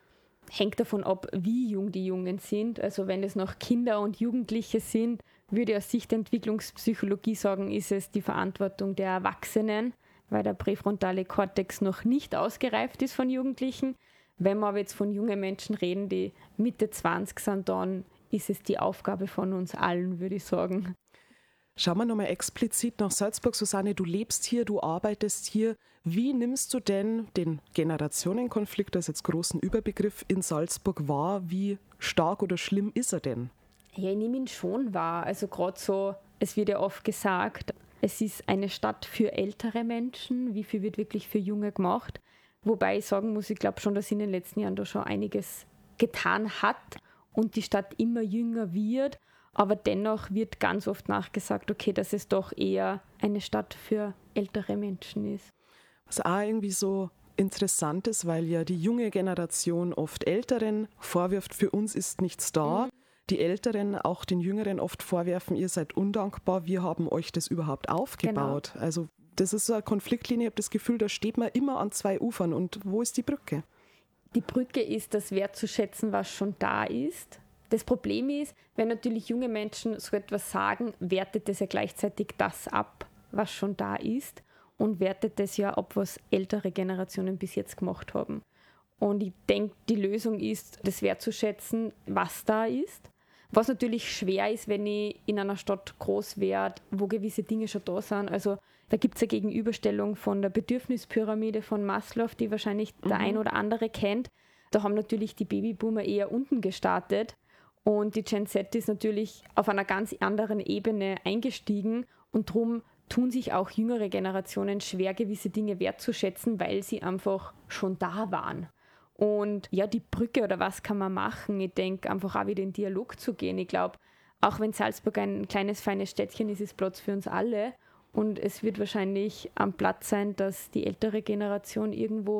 Hängt davon ab, wie jung die Jungen sind. Also wenn es noch Kinder und Jugendliche sind, würde ich aus Sicht der Entwicklungspsychologie sagen, ist es die Verantwortung der Erwachsenen, weil der präfrontale Kortex noch nicht ausgereift ist von Jugendlichen. Wenn wir aber jetzt von jungen Menschen reden, die Mitte zwanzig sind, dann ist es die Aufgabe von uns allen, würde ich sagen. Schauen wir nochmal explizit nach Salzburg. Susanne, du lebst hier, du arbeitest hier. Wie nimmst du denn den Generationenkonflikt als jetzt großen Überbegriff in Salzburg wahr? Wie stark oder schlimm ist er denn? Ja, ich nehme ihn schon wahr. Also gerade so, es wird ja oft gesagt, es ist eine Stadt für ältere Menschen. Wie viel wird wirklich für Junge gemacht? Wobei ich sagen muss, ich glaube schon, dass in den letzten Jahren da schon einiges getan hat und die Stadt immer jünger wird. Aber dennoch wird ganz oft nachgesagt, okay, dass es doch eher eine Stadt für ältere Menschen ist. Was auch irgendwie so interessant ist, weil ja die junge Generation oft Älteren vorwirft, für uns ist nichts da. Mhm. Die Älteren auch den Jüngeren oft vorwerfen, ihr seid undankbar, wir haben euch das überhaupt aufgebaut. Genau. Also das ist so eine Konfliktlinie, ich habe das Gefühl, da steht man immer an zwei Ufern. Und wo ist die Brücke? Die Brücke ist, das wertzuschätzen, was schon da ist. Das Problem ist, wenn natürlich junge Menschen so etwas sagen, wertet es ja gleichzeitig das ab, was schon da ist, und wertet es ja ab, was ältere Generationen bis jetzt gemacht haben. Und ich denke, die Lösung ist, das wertzuschätzen, was da ist. Was natürlich schwer ist, wenn ich in einer Stadt groß werde, wo gewisse Dinge schon da sind. Also da gibt es eine Gegenüberstellung von der Bedürfnispyramide von Maslow, die wahrscheinlich mhm. der ein oder andere kennt. Da haben natürlich die Babyboomer eher unten gestartet. Und die Gen Z ist natürlich auf einer ganz anderen Ebene eingestiegen, und darum tun sich auch jüngere Generationen schwer, gewisse Dinge wertzuschätzen, weil sie einfach schon da waren. Und ja, die Brücke oder was kann man machen? Ich denke, einfach auch wieder in Dialog zu gehen. Ich glaube, auch wenn Salzburg ein kleines, feines Städtchen ist, ist Platz für uns alle. Und es wird wahrscheinlich am Platz sein, dass die ältere Generation irgendwo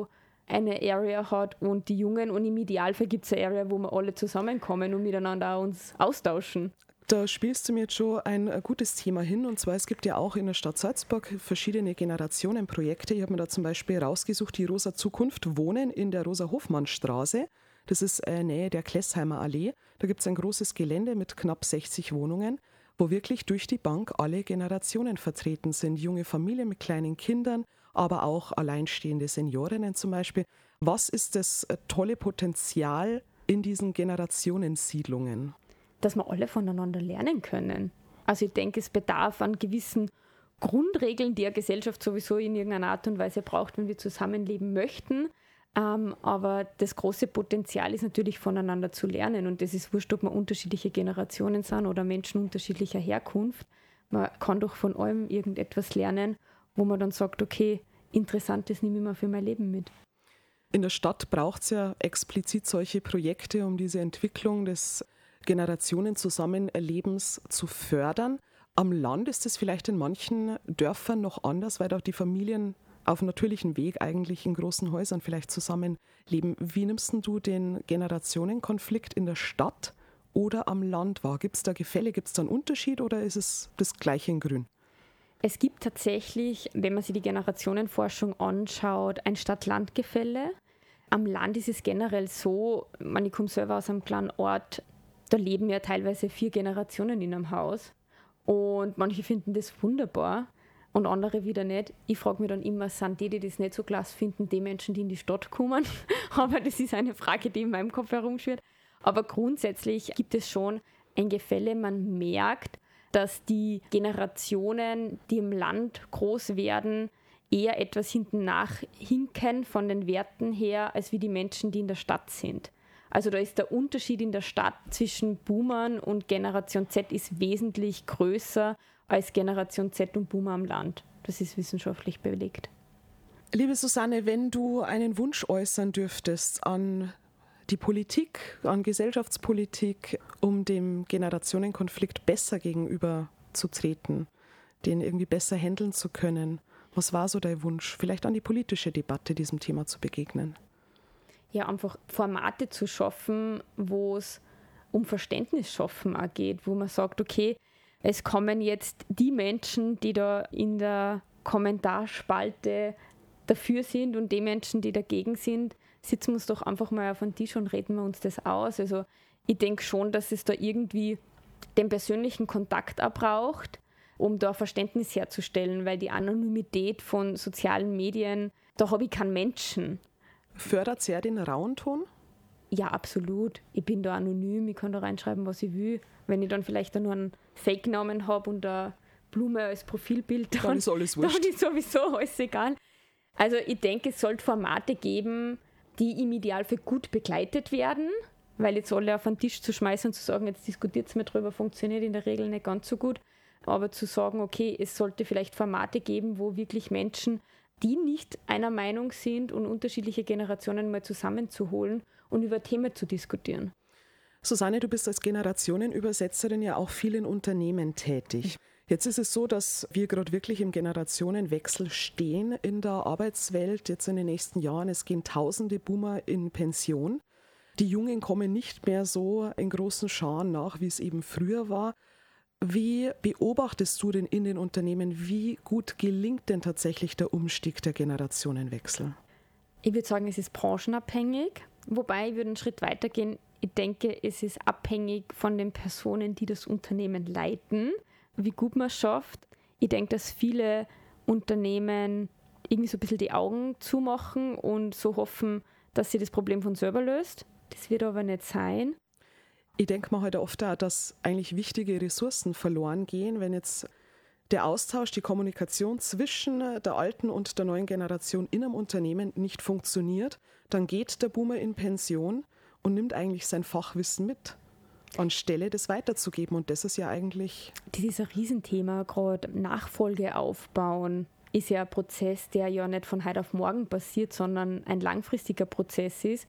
eine Area hat und die Jungen und im Idealfall gibt es eine Area, wo wir alle zusammenkommen und miteinander auch uns austauschen. Da spielst du mir jetzt schon ein gutes Thema hin, und zwar es gibt ja auch in der Stadt Salzburg verschiedene Generationenprojekte. Ich habe mir da zum Beispiel rausgesucht, die Rosa Zukunft Wohnen in der Rosa-Hofmann-Straße. Das ist äh, Nähe der Klessheimer Allee. Da gibt es ein großes Gelände mit knapp sechzig Wohnungen, wo wirklich durch die Bank alle Generationen vertreten sind. Junge Familien mit kleinen Kindern, aber auch alleinstehende Seniorinnen zum Beispiel. Was ist das tolle Potenzial in diesen Generationensiedlungen? Dass wir alle voneinander lernen können. Also ich denke, es bedarf an gewissen Grundregeln, die eine Gesellschaft sowieso in irgendeiner Art und Weise braucht, wenn wir zusammenleben möchten. Ähm, aber das große Potenzial ist natürlich voneinander zu lernen, und das ist wurscht, ob wir unterschiedliche Generationen sind oder Menschen unterschiedlicher Herkunft. Man kann doch von allem irgendetwas lernen, wo man dann sagt, okay, interessant, das nehme ich mir für mein Leben mit. In der Stadt braucht es ja explizit solche Projekte, um diese Entwicklung des Generationenzusammenlebens zu fördern. Am Land ist es vielleicht in manchen Dörfern noch anders, weil dort die Familien auf natürlichem Weg eigentlich in großen Häusern vielleicht zusammenleben. Wie nimmst du den Generationenkonflikt in der Stadt oder am Land wahr? Gibt es da Gefälle, gibt es da einen Unterschied oder ist es das Gleiche in Grün? Es gibt tatsächlich, wenn man sich die Generationenforschung anschaut, ein Stadt-Land-Gefälle. Am Land ist es generell so, ich komme selber aus einem kleinen Ort, da leben ja teilweise vier Generationen in einem Haus und manche finden das wunderbar und andere wieder nicht. Ich frage mich dann immer, sind die, die das nicht so klasse finden, die Menschen, die in die Stadt kommen? Aber das ist eine Frage, die in meinem Kopf herumschwirrt. Aber grundsätzlich gibt es schon ein Gefälle. Man merkt, dass die Generationen, die im Land groß werden, eher etwas hinten nachhinken von den Werten her, als wie die Menschen, die in der Stadt sind. Also da ist der Unterschied in der Stadt zwischen Boomern und Generation Z ist wesentlich größer als Generation Z und Boomer am Land. Das ist wissenschaftlich belegt. Liebe Susanne, wenn du einen Wunsch äußern dürftest an die Politik, an Gesellschaftspolitik, um dem Generationenkonflikt besser gegenüberzutreten, den irgendwie besser handeln zu können, was war so dein Wunsch? Vielleicht an die politische Debatte diesem Thema zu begegnen? Ja, einfach Formate zu schaffen, wo es um Verständnis schaffen auch geht, wo man sagt, okay, es kommen jetzt die Menschen, die da in der Kommentarspalte dafür sind und die Menschen, die dagegen sind, sitzen wir uns doch einfach mal auf den Tisch und reden wir uns das aus. Also ich denke schon, dass es da irgendwie den persönlichen Kontakt auch braucht, um da Verständnis herzustellen, weil die Anonymität von sozialen Medien, da habe ich keinen Menschen. Fördert sehr den rauen Ton? Ja, absolut. Ich bin da anonym, ich kann da reinschreiben, was ich will. Wenn ich dann vielleicht nur einen Fake-Namen habe und eine Blume als Profilbild, dann, dann ist alles wurscht. Dann ist sowieso alles egal. Also ich denke, es sollte Formate geben, die im Idealfall gut begleitet werden, weil jetzt alle auf den Tisch zu schmeißen und zu sagen, jetzt diskutiert es mir drüber, funktioniert in der Regel nicht ganz so gut. Aber zu sagen, okay, es sollte vielleicht Formate geben, wo wirklich Menschen, die nicht einer Meinung sind und unterschiedliche Generationen mal zusammenzuholen und über Themen zu diskutieren. Susanne, du bist als Generationenübersetzerin ja auch viel in Unternehmen tätig. Jetzt ist es so, dass wir gerade wirklich im Generationenwechsel stehen in der Arbeitswelt. Jetzt in den nächsten Jahren, es gehen tausende Boomer in Pension. Die Jungen kommen nicht mehr so in großen Scharen nach, wie es eben früher war. Wie beobachtest du denn in den Unternehmen, wie gut gelingt denn tatsächlich der Umstieg der Generationenwechsel? Ich würde sagen, es ist branchenabhängig, wobei ich würde einen Schritt weiter gehen. Ich denke, es ist abhängig von den Personen, die das Unternehmen leiten, wie gut man es schafft. Ich denke, dass viele Unternehmen irgendwie so ein bisschen die Augen zumachen und so hoffen, dass sie das Problem von selber löst. Das wird aber nicht sein. Ich denke mal heute oft auch, dass eigentlich wichtige Ressourcen verloren gehen, wenn jetzt der Austausch, die Kommunikation zwischen der alten und der neuen Generation in einem Unternehmen nicht funktioniert. Dann geht der Boomer in Pension und nimmt eigentlich sein Fachwissen mit, anstelle das weiterzugeben. Und das ist ja eigentlich... Das ist ein Riesenthema, gerade Nachfolge aufbauen ist ja ein Prozess, der ja nicht von heute auf morgen passiert, sondern ein langfristiger Prozess ist.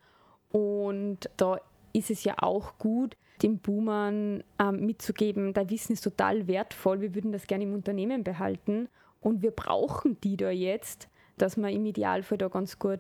Und da ist es ja auch gut, den Boomern ähm, mitzugeben, dein Wissen ist total wertvoll, wir würden das gerne im Unternehmen behalten und wir brauchen die da jetzt, dass wir im Idealfall da ganz gut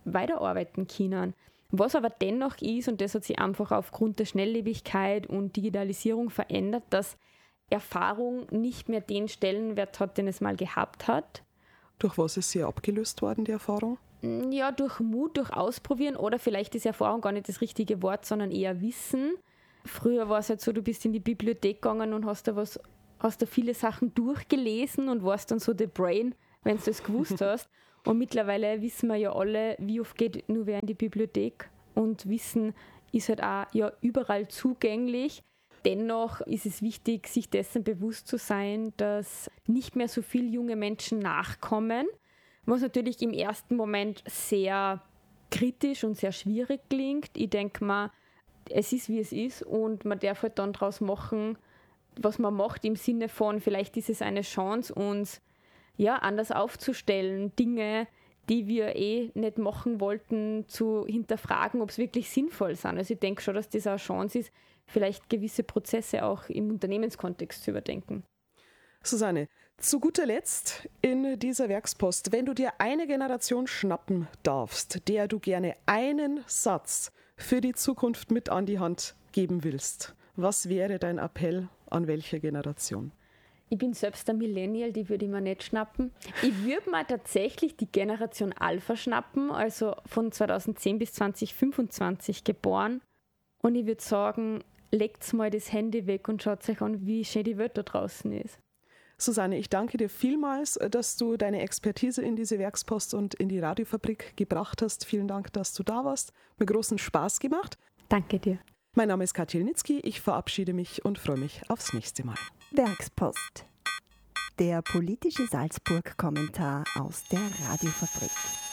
weiterarbeiten können. Was aber dennoch ist, und das hat sich einfach aufgrund der Schnelllebigkeit und Digitalisierung verändert, dass Erfahrung nicht mehr den Stellenwert hat, den es mal gehabt hat. Durch was ist sie abgelöst worden, die Erfahrung? Ja, durch Mut, durch Ausprobieren oder vielleicht ist Erfahrung gar nicht das richtige Wort, sondern eher Wissen. Früher war es halt so, du bist in die Bibliothek gegangen und hast da was, hast da viele Sachen durchgelesen und warst dann so the brain, wenn du das gewusst hast. Und mittlerweile wissen wir ja alle, wie oft geht nur wer in die Bibliothek. Und Wissen ist halt auch ja überall zugänglich. Dennoch ist es wichtig, sich dessen bewusst zu sein, dass nicht mehr so viele junge Menschen nachkommen, was natürlich im ersten Moment sehr kritisch und sehr schwierig klingt. Ich denke mal, es ist, wie es ist und man darf halt dann daraus machen, was man macht, im Sinne von, vielleicht ist es eine Chance, uns ja, anders aufzustellen, Dinge, die wir eh nicht machen wollten, zu hinterfragen, ob es wirklich sinnvoll sind. Also ich denke schon, dass das auch eine Chance ist, vielleicht gewisse Prozesse auch im Unternehmenskontext zu überdenken. Susanne, zu guter Letzt in dieser Werkspost, wenn du dir eine Generation schnappen darfst, der du gerne einen Satz für die Zukunft mit an die Hand geben willst, was wäre dein Appell an welche Generation? Ich bin selbst ein Millennial, die würde ich mir nicht schnappen. Ich würde mir tatsächlich die Generation Alpha schnappen, also von zweitausendzehn bis zweitausendfünfundzwanzig geboren. Und ich würde sagen, legt mal das Handy weg und schaut euch an, wie schön die Welt da draußen ist. Susanne, ich danke dir vielmals, dass du deine Expertise in diese Werkspost und in die Radiofabrik gebracht hast. Vielen Dank, dass du da warst. Mir großen Spaß gemacht. Danke dir. Mein Name ist Katja Ilnitzky. Ich verabschiede mich und freue mich aufs nächste Mal. Werkspost. Der politische Salzburg-Kommentar aus der Radiofabrik.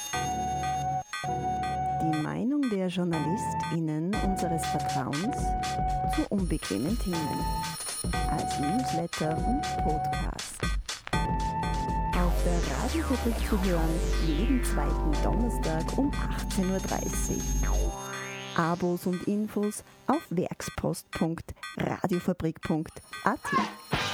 Die Meinung der JournalistInnen unseres Vertrauens zu unbequemen Themen. Als Newsletter und Podcast. Auf der Radiofabrik zu hören, jeden zweiten Donnerstag um achtzehn Uhr dreißig. Abos und Infos auf werkspost punkt radiofabrik punkt a t.